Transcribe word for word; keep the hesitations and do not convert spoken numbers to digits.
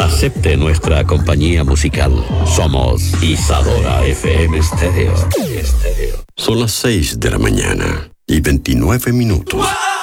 Acepte nuestra compañía musical. Somos Isadora F M Stereo. Son las seis de la mañana y veintinueve minutos.